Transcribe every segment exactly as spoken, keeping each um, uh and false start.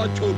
ชน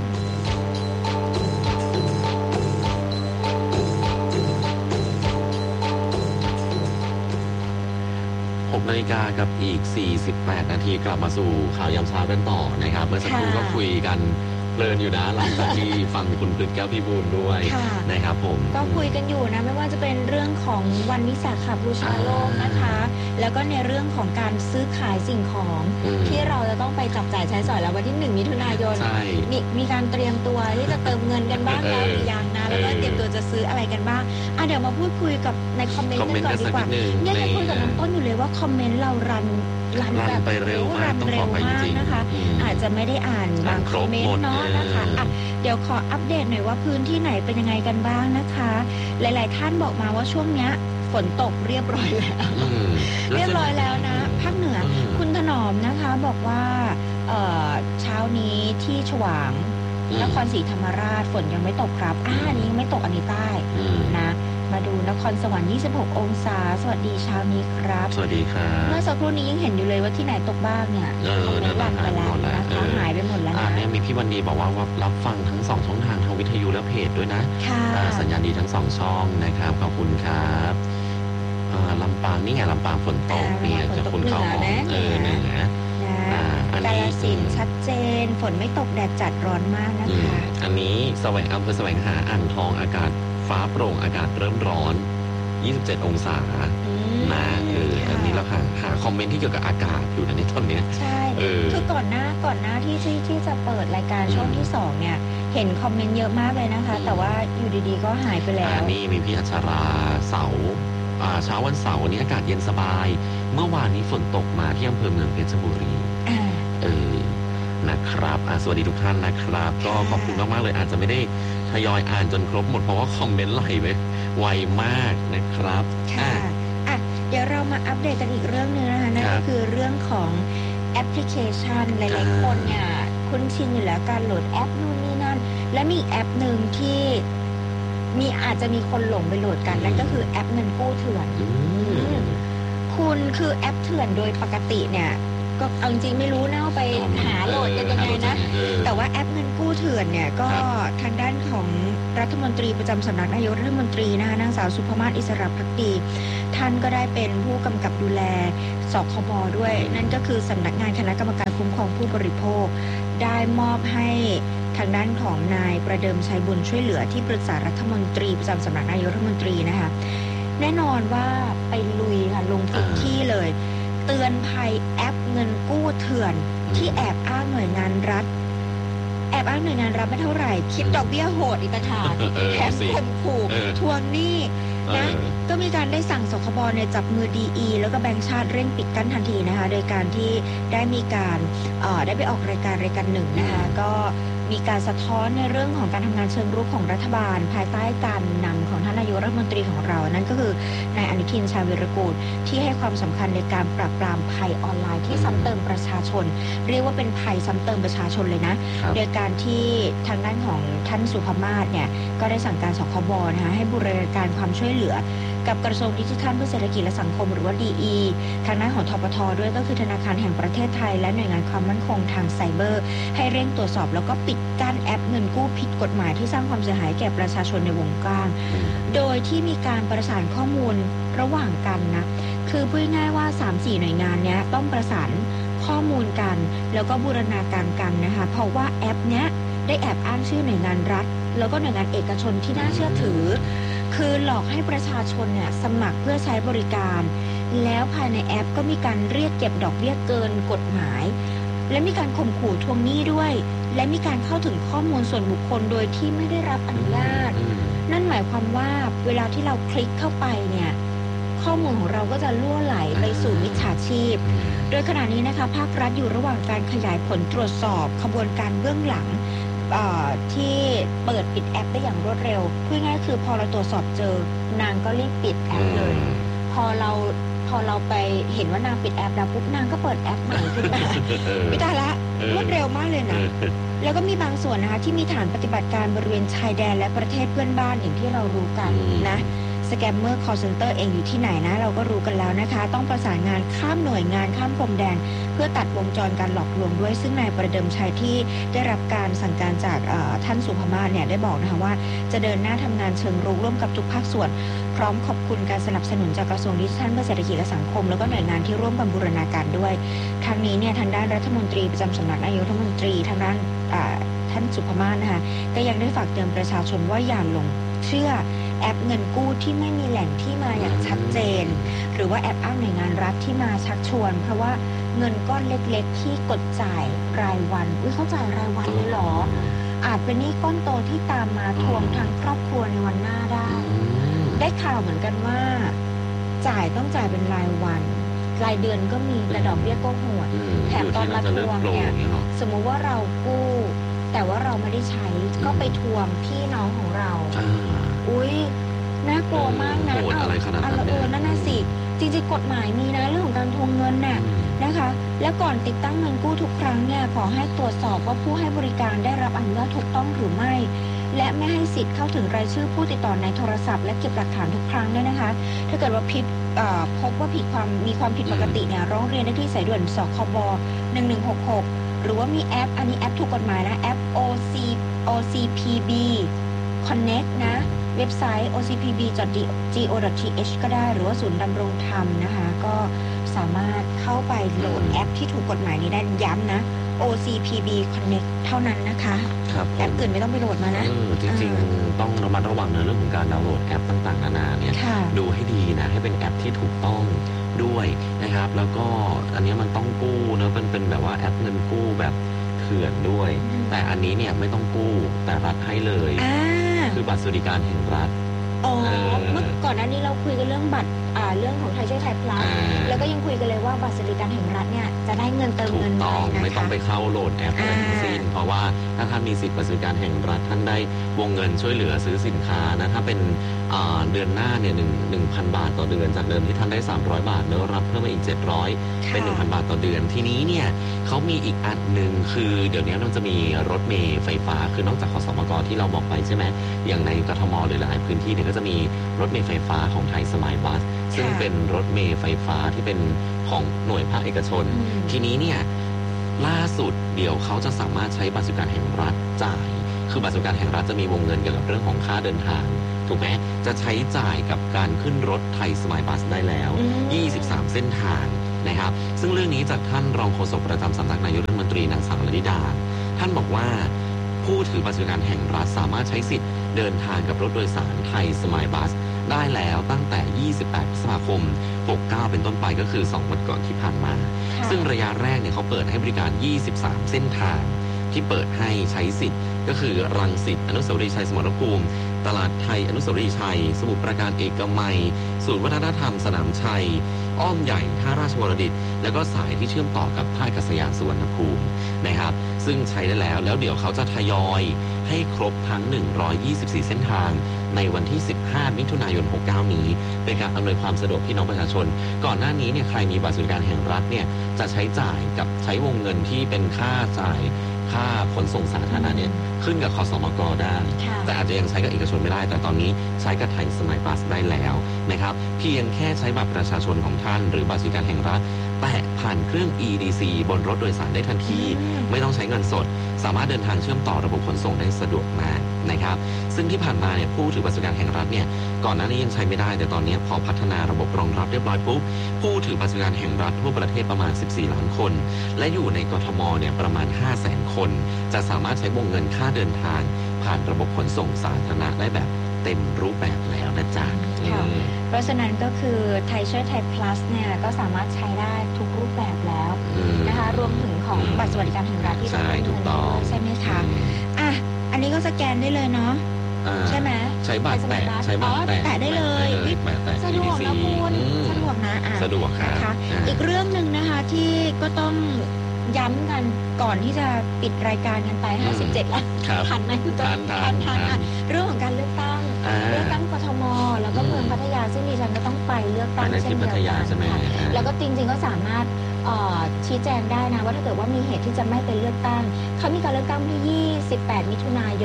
หกนาฬิกากับอีกสี่สิบแปดนาทีกลับมาสู่ข่าวยามเช้ากันต่อนะครับเมื่อสักครู่ก็คุยกันเพลินอยู่นะหลังจากที่ฟังคุณพฤกษ์แก้วพิบูลด้วยนะครับผมก็คุยกันอยู่นะไม่ว่าจะเป็นเรื่องของวันวิสาขบูชาโลกนะคะแล้วก็ในเรื่องของการซื้อขายสิ่งของที่เราจะต้องไปจับจ่ายใช้สอยแล้ววันที่หนึ่งมิถุนายนมีมีการเตรียมตัวที่จะเติมเงินกันบ้างแล้วหรือยังนะแล้วก็เตรียมตัวจะซื้ออะไรกันบ้างอ่ะเดี๋ยวมาพูดคุยกับในคอมเมนต์กันก่อนดีกว่าเนี่ยยังคุยกับน้องต้นอยู่เลยว่าคอมเมนต์เรารันรันแบบไปเร็วมากต้องขอไปจริงนะคะอาจจะไม่ได้อ่านบางคอมเมนต์เนาะนะคะอ่ะเดี๋ยวขออัปเดตหน่อยว่าพื้นที่ไหนเป็นยังไงกันบ้างนะคะหลายๆท่านบอกมาว่าช่วงเนี้ยฝนตกเรียบร้อยแล้วเรียบร้อยแล้วนะภาคเหนือคุณถนอมนะคะบอกว่าเช้านี้ที่ฉวางนครศรีธรรมราชฝนยังไม่ตกครับอ่านี้ยังไม่ตกอันนี้ใต้นะมาดูนครสวรรค์ยี่สิบหกองศาสวัสดีเช้านี้ครับสวัสดีครับเมื่อสักครู่นี้ยังเห็นอยู่เลยว่าที่ไหนตกบ้างเนี่ยคอมเมนต์หลังไปแล้วนะคะหายไปหมดแล้วนะเนี่ยมีพี่วันดีบอกว่ารับฟังทั้งสองช่องทางทางวิทยุและเพจด้วยนะสัญญาณดีทั้งสองช่องนะครับขอบคุณครับลำปางนี่ไงลำปางฝนตกเนี่ยจะคุณเขาของเออเนี่ยนะกาฬสินธุ์ชัดเจนฝนไม่ตกแดดจัดร้อนมากนะคะอันนี้แสวงอำเภอแสวงหาอ่างทองอากาศฟ้าโปร่งอากาศเริ่มร้อนยี่สิบเจ็ดองศานะเอออันนี้เราหาหาคอมเมนต์ที่เกี่ยวกับอากาศอยู่นะในตอนนี้ใช่คือก่อนหน้าก่อนหน้าที่ที่ที่จะเปิดรายการช่วงที่สองเนี่ยเห็นคอมเมนต์เยอะมากเลยนะคะแต่ว่าอยู่ดีๆก็หายไปแล้วนี่มีพี่อัชราเสาร์เช้าวันเสาร์วันนี้อากาศเย็นสบายเมื่อวานนี้ฝนตกมาที่อำเภอเมืองเพชรบุรีเออนะครับสวัสดีทุกท่านนะครับก็ขอบคุณมากๆเลยอาจจะไม่ได้ทยอยอ่านจนครบหมดเพราะว่าคอมเมนต์ไหลไปไวมากนะครับค่ะอ่ะเดี๋ยวเรามาอัปเดตกันอีกเรื่องนึงนะคะนั่นก็คือเรื่องของแอปพลิเคชันหลายๆคนเนี่ยคุ้นชินอยู่แล้วการโหลดแอปนู่นนี่นั่นและมีแอปหนึ่งที่มีอาจจะมีคนหลงไปโหลดกันนั่นก็คือแอปเงินกู้เถื่อนคุณคือแอปเถื่อนโดยปกติเนี่ยก็เอาจริงไม่รู้นะว่าไปหาโหลดกันยังไงนะแต่ว่าแอปเงินกู้เถื่อนเนี่ยก็ทางด้านของรัฐมนตรีประจำสำนักนายกรัฐมนตรีนะคะนางสาวสุภมาศอิสระภักดีท่านก็ได้เป็นผู้กำกับดูแลสคบด้วยนั่นก็คือสำนักงานคณะกรรมการคุ้มครองผู้บริโภคได้มอบให้ทางด้านของนายประเดิมชัยบุญช่วยเหลือที่ปรึกษารัฐมนตรีประจำสำนักนายกรัฐมนตรีนะคะแน่นอนว่าไปลุยค่ะลงพื้นที่เลยเตือนภัยแอปเงินกู้เถื่อนที่แอบอ้างหน่วยงานรัฐแอบอ้างหน่วยงานรัฐไม่เท่าไหร่คิดดอกเบี้ยโหดอีกต่างหากแถมข่มขู่ทวงหนี้นะก็มีการได้สั่งสคบเนี่ยจับมือดีอีแล้วก็แบงก์ชาติเร่งปิดกั้นทันทีนะคะโดยการที่ได้มีการได้ไปออกรายการรายการหนึ่งนะคะก็มีการสะท้อนในเรื่องของการทำงานเชิงรุกของรัฐบาลภายใต้การนำของท่านนายกรัฐมนตรีของเรานั่นก็คือนายอนุทินชาญวิรากูลที่ให้ความสำคัญในการปราบปรามภัยออนไลน์ที่ซ้ำเติมประชาชนเรียกว่าเป็นภัยซ้ำเติมประชาชนเลยนะโดยการที่ทางด้านของท่านสุภมาศเนี่ยก็ได้สั่งการสคบนะคะให้บูรณาการความช่วยเหลือกับกระทรวงดิจิทัลเพื่อเศรษฐกิจและสังคมหรือว่า ดี อี ทางด้านของธปท.ด้วยก็คือธนาคารแห่งประเทศไทยและหน่วยงานความมั่นคงทางไซเบอร์ให้เร่งตรวจสอบแล้วก็ปิดกั้นแอปเงินกู้ผิดกฎหมายที่สร้างความเสียหายแก่ประชาชนในวงกว้างโดยที่มีการประสานข้อมูลระหว่างกันนะคือพูดง่ายว่า สามสี่ หน่วยงานนี้ต้องประสานข้อมูลกันแล้วก็บูรณาการกันนะคะเพราะว่าแอปเนี้ยได้แอบอ้างชื่อหน่วยงานรัฐแล้วก็หน่วยงานเอกชนที่น่าเชื่อถือคือหลอกให้ประชาชนเนี่ยสมัครเพื่อใช้บริการแล้วภายในแอปก็มีการเรียกเก็บดอกเบี้ยเกินกฎหมายและมีการข่มขู่ทวงหนี้ด้วยและมีการเข้าถึงข้อมูลส่วนบุคคลโดยที่ไม่ได้รับอนุญาตนั่นหมายความว่าเวลาที่เราคลิกเข้าไปเนี่ยข้อมูลของเราก็จะล่วไหลไปสู่มิจฉาชีพโดยขณะนี้นะคะภาครัฐอยู่ระหว่างการขยายผลตรวจสอบขบวนการเบื้องหลังที่เปิดปิดแอปได้อย่างรวดเร็วพูดง่ายคือพอเราตรวจสอบเจอนางก็รีบปิดแอปเลยพอเราพอเราไปเห็นว่านางปิดแอปแล้วปุ๊บนางก็เปิดแอปใหม่ขึ้นมาวิตายละรวดเร็วมากเลยนะแล้วก็มีบางส่วนนะคะที่มีฐานปฏิบัติการบริเวณชายแดนและประเทศเพื่อนบ้านอย่างที่เรารู้กันนะสแกมเมอร์คอลเซ็นเตอร์เองอยู่ที่ไหนนะเราก็รู้กันแล้วนะคะต้องประสานงานข้ามหน่วยงานข้ามพรมแดนเพื่อตัดวงจรการหลอกลวงด้วยซึ่งนายประเดิมชัยที่ได้รับการสั่งการจากท่านสุภมาศเนี่ยได้บอกนะคะว่าจะเดินหน้าทำงานเชิงรุกร่วมกับทุกภาคส่วนพร้อมขอบคุณการสนับสนุนจากกระทรวงดิจิทัลเพื่อเศรษฐกิจและสังคมแล้วก็หน่วยงานที่ร่วมกันบูรณาการด้วยครั้งนี้เนี่ยทางด้านรัฐมนตรีประจำสำนักนายกรัฐมนตรีทางด้านท่านสุภมาศนะคะก็ยังได้ฝากเตือนประชาชนว่าอย่าหลงเชื่อแอปเงินกู้ที่ไม่มีแหล่งที่มาอย่างชัดเจนหรือว่าแอปอ้างหน่วยงานรัฐที่มาชักชวนเพราะว่าเงินก้อนเล็กๆที่กดจ่ายรายวันอุ้ยเขาจ่ายรายวันเลยเหรออาจเป็นหนี้ก้อนโตที่ตามมาทวงทางครอบครัวในวันหน้าได้ได้ข่าวเหมือนกันว่าจ่ายต้องจ่ายเป็นรายวันรายเดือนก็มีแต่ดอกเบี้ยก็โหดแถมตอนมาทวงเนี่ยสมมุติว่าเรากู้แต่ว่าเราไม่ได้ใช้ก็ไปทวงพี่น้องของเราอุ้ยน่ากลัวมากนะอะไรขนาดนั้นเออนั่นน่ะสิจริงๆกฎหมายมีนะเรื่องของการทวงเงินน่ะนะคะและก่อนติดตั้งเงินกู้ทุกครั้งเนี่ยขอให้ตรวจสอบว่าผู้ให้บริการได้รับอนุญาตถูกต้องหรือไม่และไม่ให้สิทธิ์เข้าถึงรายชื่อผู้ติดต่อในโทรศัพท์และเก็บหลักฐานทุกครั้งด้วยนะคะถ้าเกิดว่าผิดพบว่าผิดความมีความผิดปกติเนี่ยร้องเรียนได้ที่สายด่วนสคบหนึ่งหนึ่งหกหกหรือว่ามีแอปอันนี้แอปถูกกฎหมายนะแอป โอ ซี โอ ซี พี บี Connect นะเว็บไซต์ โอ ซี พี บี ดอท จี โอ ดอท ที เอช ก็ได้หรือว่าศูนย์ดำรงธรรมนะคะก็สามารถเข้าไปโหลดแอปที่ถูกกฎหมายนี้ได้ย้ำนะ โอ ซี พี บี Connect เท่านั้นนะคะแอปอื่นไม่ต้องไปโหลดมานะจริงๆต้องระมัดระวังในเรื่องของการดาวน์โหลดแอปต่างๆนานาเนี่ยดูให้ดีนะให้เป็นแอปที่ถูกต้องด้วยนะครับแล้วก็อันนี้มันต้องกู้เนอะเป็นเป็นแบบว่าแอปเงินกู้แบบเถื่อนด้วยแต่อันนี้เนี่ยไม่ต้องกู้แต่รัฐให้เลยคือบัตรสวัสดิการแห่งรัฐอ๋อเมื่อก่อนหน้านี้เราคุยกันเรื่องบัตรอ่าเรื่องของไทยช่วยไทยพลัสแล้วก็ยังคุยกันเลยว่าบัตรสวัสดิการแห่งรัฐเนี่ยจะได้เงินเติมเงินไปนะคะไม่ต้องไปเข้าโหลดแอปอะไรทั้งสิ้นเพราะว่าถ้าท่านมีสิทธิ์บัตรสวัสดิการแห่งรัฐท่านได้วงเงินช่วยเหลือซื้อสินค้านะถ้าเป็นเดือนหน้าเนี่ยหนึ่งหนึ่งพันบาทต่อเดือนจากเดิมที่ท่านได้สามร้อยบาทแล้วรับเพิ่มมาอีกเจ็ดร้อยเป็นหนึ่งพันบาทต่อเดือนทีนี้เนี่ยเขามีอีกอันหนึ่งคือเดี๋ยวนี้มันจะมีรถเมล์ไฟฟ้าคือนอกจากขสมกที่เราบอกไปใช่ไหมอย่างในกทมหรือหลายพื้นที่เนี่ยก็จะมีรถเมล์ไฟฟ้าของไทยสมัยบัสซึ่งเป็นรถเมล์ไฟฟ้าที่เป็นของหน่วยภาคเอกชนทีนี้เนี่ยล่าสุดเดี๋ยวเขาจะสามารถใช้บัตรสวัสดิการแห่งรัฐจ่ายคือบัตรสวัสดิการแห่งรัฐจะมีวงเงินเกี่ยวกับเรื่องของค่าเดินทางถูกไหมจะใช้จ่ายกับการขึ้นรถไทยสมัยบัสได้แล้วยี่สิบสามเส้นทางนะครับซึ่งเรื่องนี้จากท่านรองโฆษกประจำสำนักนายกรัฐมนตรีนางสาวลลิดาท่านบอกว่าผู้ถือบัตรสวัสดิการแห่งรัฐสามารถใช้สิทธิ์เดินทางกับรถโดยสารไทยสมัยบัสได้แล้วตั้งแต่ยี่สิบแปดพฤษภาคมหกสิบเก้าเป็นต้นไปก็คือสองวันก่อนที่ผ่านมาซึ่งระยะแรกเนี่ยเขาเปิดให้บริการยี่สิบสามเส้นทางที่เปิดให้ใช้สิทธิ์ก็คือรังสิตอนุสาวรีย์ชัยสมรภูมิตลาดไทยอนุสาวรีย์ชัยสมุทรปราการเอกมัยศูนย์วัฒนธรรมสนามชัยอ้อมใหญ่ท่าราชวรดิตแล้วก็สายที่เชื่อมต่อกับท่าอากาศยานสุวรรณภูมินะครับซึ่งใช้ได้แล้วแล้วเดี๋ยวเขาจะทยอยให้ครบทั้งหนึ่งร้อยยี่สิบสี่เส้นทางในวันที่สิบห้ามิถุนายนหกสิบเก้านี้เป็นการอำนวยความสะดวกพี่น้องประชาชนก่อนหน้านี้เนี่ยใครมีบัตรสวัสดิการแห่งรัฐเนี่ยจะใช้จ่ายกับใช้วงเงินที่เป็นค่าจ่ายค่าขนส่งสาธารณะเนี่ยขึ้นกับขสมกได้แต่อาจจะยังใช้กับเอกชนไม่ได้แต่ตอนนี้ใช้กับไทยสมัยบัสได้แล้วนะครับเพียงแค่ใช้บัตรประชาชนของท่านหรือบัตรสวัสดิการแห่งรัฐแตะผ่านเครื่อง อี ดี ซี บนรถโดยสารได้ทันทีไม่ต้องใช้เงินสดสามารถเดินทางเชื่อมต่อระบบขนส่งได้สะดวกมากนะครับซึ่งที่ผ่านมาเนี่ยผู้ถือบัตรสวัสดิการแห่งรัฐเนี่ยก่อนหน้านี้ยังใช้ไม่ได้แต่ตอนนี้พอพัฒนาระบบรองรับเรียบร้อยปุ๊บผู้ถือบัตรสวัสดิการแห่งรัฐทั่วประเทศประมาณสิบสี่ล้านคนและอยู่ในกทมเนี่ยประมาณห้าแสนคนจะสามารถใช้วงเงินค่าเดินทางผ่านระบบขนส่งสาธารณะได้แบบเต็มรูปแบบแล้วนะจ๊ะเพราะฉะนั้นก็คือไทยช่วยไทย plus เนี่ยก็สามารถใช้ได้ทุกรูปแบบแล้วนะคะรวมถึงของบัตรสวัสดิการแห่งรัฐที่ใช่ถูกต้องใช่ไหมคะอ่ะอันนี้ก็สแกนได้เลยเนาะใช่ไหมใช้บัตรแตะใช้บัตรแตะได้เลยสะดวกนะคุณสะดวกนะสะดวกค่ะอีกเรื่องหนึ่งนะคะที่ก็ต้องย้ำกันก่อนที่จะปิดรายการกันไปห้าสิบเจ็ดแล้วทันไหมคุณต้นทันทันเรื่องของการเลือกตั้งเลือกตั้งกทมแล้วก็เมืองพัทยาซึ่งดิฉันก็ต้องไปเลือกตั้งเช่นเดียวกันแล้วก็จริงๆก็สามารถชี้แจงได้นะว่าถ้าเกิดว่ามีเหตุที่จะไม่ไปเลือกตั้งเขามีการเลือกตั้งที่ยี่สิบแปดมิถุนายน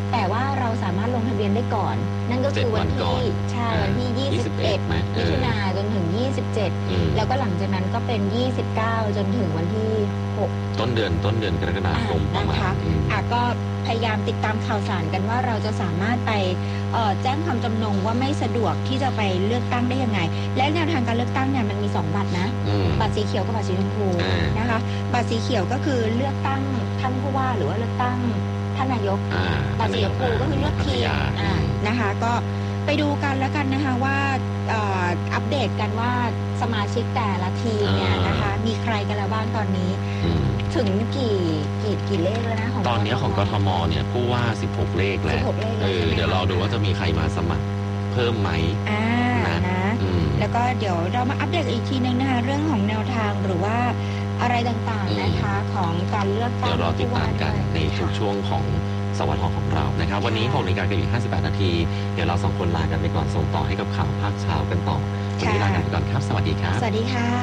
แต่ว่าเราสามารถลงทะเบียนได้ก่อน นั่นก็คือวันที่ใช่วันที่ยี่สิบเอ็ดมิถุนายนจนถึงยี่สิบเจ็ดแล้วก็หลังจากนั้นก็เป็นยี่สิบเก้าจนถึงวันที่หกต้นเดือนต้นเดือนกรกฎาคมนะคะอ่ะก็พยายามติดตามข่าวสารกันว่าเราจะสามารถไปแจ้งความจำนงว่าไม่สะดวกที่จะไปเลือกตั้งได้ยังไงและแนวทางการเลือกตั้งเนี่ยมันมีสองบัตรนะบัตรสีเขียวกับบัตรสีชมพูนะคะบัตรสีเขียวก็คือเลือกตั้งท่านผู้ว่าหรือว่าเลือกตั้งท่านนายกบัตรสีชมพูก็คือเลือกทีมนะคะก็ไปดูกันแล้วกันนะคะว่าอัปเดตกันว่าสมาชิกแต่ละทีมเนี่ยนะคะมีใครกันแล้วบ้างตอนนี้ถึงกี่กี่กี่เลขแล้วนะตอนนี้ของกทมเนี่ยผู้ว่าสิบหกเลขแล้วเออเดี๋ยวเราดูว่าจะมีใครมาสมัครเพิ่มไหมอ่านะแล้วก็เดี๋ยวเรามาอัปเดตอีกทีนึงนะคะเรื่องของแนวทางหรือว่าอะไรต่างๆนะคะของการเลือกตั้งเดี๋ยวรอติดตามกันในทุกช่วงของสวัสดิ์ของเรานะครับวันนี้หกนาฬิกากับอีกห้าสิบแปดนาทีเดี๋ยวเราสองคนลากันไปก่อนส่งต่อให้กับข่าวภาคเช้ากันต่อวันนี้ลากันไปก่อนครับสวัสดีครับสวัสดีค่ะ